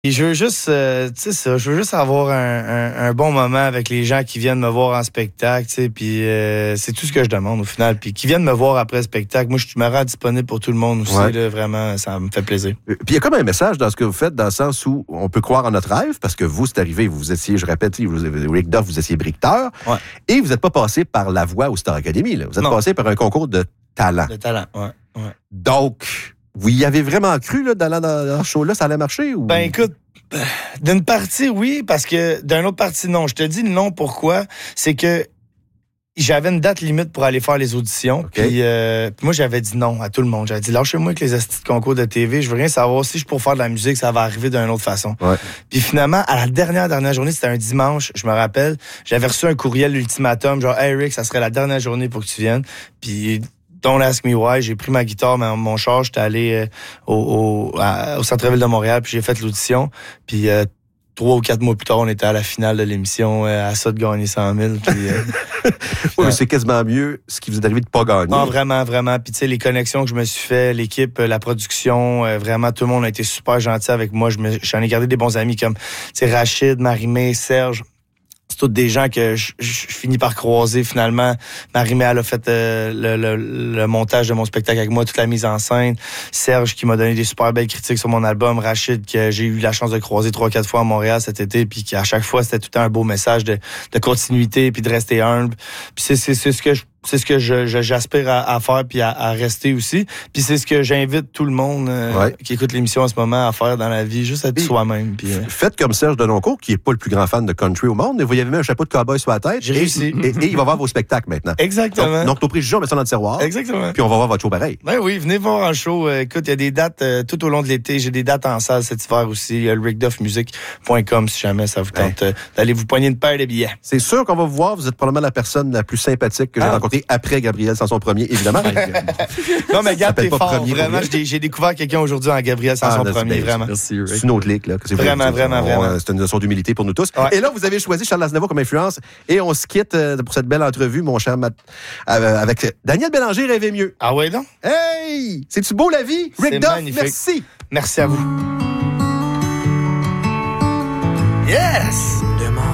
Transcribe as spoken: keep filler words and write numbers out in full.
Et je veux juste, euh, tu sais ça, je veux juste avoir un, un, un bon moment avec les gens qui viennent me voir en spectacle, tu sais, puis euh, c'est tout ce que je demande au final. Puis qui viennent me voir après le spectacle. Moi, je me rends disponible pour tout le monde aussi, ouais. là, vraiment, ça me fait plaisir. Puis il y a comme un message dans ce que vous faites, dans le sens où on peut croire en notre rêve, parce que vous, c'est arrivé, vous étiez, je répète, vous, Rick Duff, vous étiez briqueteur, ouais. et vous n'êtes pas passé par la voix au Star Academy, là. Vous êtes non. passé par un concours de talent. De talent, ouais. ouais. Donc, vous y avez vraiment cru, là, dans, dans, dans ce show-là, ça allait marcher? Ou... Ben écoute, d'une partie, oui, parce que d'une autre partie, non. Je te dis non, pourquoi? C'est que j'avais une date limite pour aller faire les auditions. Okay. Puis, euh, puis moi, j'avais dit non à tout le monde. J'avais dit, lâchez-moi avec les astis de concours de T V. Je veux rien savoir. Si je pour faire de la musique, ça va arriver d'une autre façon. Ouais. Puis finalement, à la dernière, dernière journée, c'était un dimanche, je me rappelle, j'avais reçu un courriel ultimatum, genre, hey Rick, ça serait la dernière journée pour que tu viennes. Puis... Don't ask me why. J'ai pris ma guitare, mon, mon char, j'étais allé euh, au, au, à, au centre-ville de Montréal, puis j'ai fait l'audition. Puis euh, trois ou quatre mois plus tard, on était à la finale de l'émission, euh, à ça de gagner cent mille. Puis, euh, oui, mais c'est quasiment mieux ce qui vous est arrivé de pas gagner. Non, vraiment, vraiment. Puis tu sais, les connexions que je me suis fait, l'équipe, la production, euh, vraiment, tout le monde a été super gentil avec moi. Je me, j'en ai gardé des bons amis comme, tu sais, Rachid, Marie-Mé, Serge. C'est tous des gens que je, je finis par croiser finalement. Marie-Mé, elle a fait euh, le, le, le montage de mon spectacle avec moi, toute la mise en scène. Serge qui m'a donné des super belles critiques sur mon album. Rachid que j'ai eu la chance de croiser trois, quatre fois à Montréal cet été, puis qu'à chaque fois c'était tout un beau message de, de continuité, puis de rester humble. Puis c'est, c'est, c'est ce que je C'est ce que je, je, j'aspire à, à faire puis à, à rester aussi. Puis c'est ce que j'invite tout le monde euh, ouais. qui écoute l'émission en ce moment à faire dans la vie, juste être puis, soi-même. Puis, euh... Faites comme Serge Denoncourt, qui n'est pas le plus grand fan de country au monde, mais vous y avez mis un chapeau de cowboy sur la tête. J'ai et, réussi. Et, et il va voir vos spectacles maintenant. Exactement. Donc, donc nos préjugés, on met ça dans le tiroir. Exactement. Puis on va voir votre show pareil. Ben oui, venez voir un show. Euh, écoute, il y a des dates euh, tout au long de l'été. J'ai des dates en salle cet hiver aussi. Il y a le rick duff music point com si jamais ça vous tente euh, d'aller vous poigner une paire de billets. C'est sûr qu'on va vous voir. Vous êtes probablement la personne la plus sympathique que j'ai ah. rencontrée après Gabriel Sanson premier, évidemment. Non, mais Gab, t'es fort. Vraiment, j'ai, j'ai découvert quelqu'un aujourd'hui en Gabriel Sanson ah, premier, vraiment. Merci, Rick. C'est une autre ligue, là. C'est vraiment, vous, vraiment, vraiment. On, c'est une leçon d'humilité pour nous tous. Ouais. Et là, vous avez choisi Charles Aznavour comme influence. Et on se quitte euh, pour cette belle entrevue, mon cher Matt, euh, avec Daniel Bélanger, Rêvez mieux. Ah ouais, non? Hey! C'est-tu beau, la vie? Rick Duff, merci. Merci à vous. Yes!